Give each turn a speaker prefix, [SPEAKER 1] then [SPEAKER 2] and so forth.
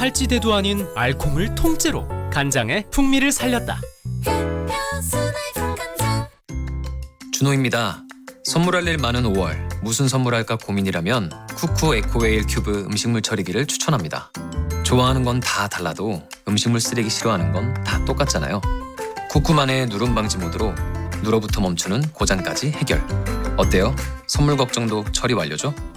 [SPEAKER 1] 탈지대도 아닌 알콩을 통째로 간장의 풍미를 살렸다.
[SPEAKER 2] 준호입니다. 선물할 일 많은 5월, 무슨 선물할까 고민이라면 쿠쿠 에코웨일 큐브 음식물 처리기를 추천합니다. 좋아하는 건 다 달라도 음식물 쓰레기 싫어하는 건 다 똑같잖아요. 쿠쿠만의 누름 방지 모드로 누러부터 멈추는 고장까지 해결. 어때요? 선물 걱정도 처리 완료죠?